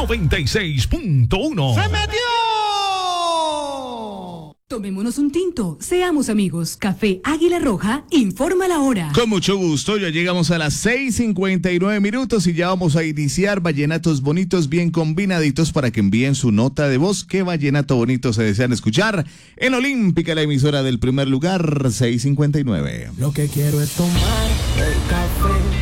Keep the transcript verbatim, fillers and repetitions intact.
noventa y seis punto uno. ¡Se metió! Tomémonos un tinto, seamos amigos. Café Águila Roja, informa la hora. Con mucho gusto, ya llegamos a las seis cincuenta y nueve minutos y ya vamos a iniciar vallenatos bonitos bien combinaditos para que envíen su nota de voz. ¿Qué vallenato bonito se desean escuchar? En Olímpica, la emisora del primer lugar, seis cincuenta y nueve. Lo que quiero es tomar el café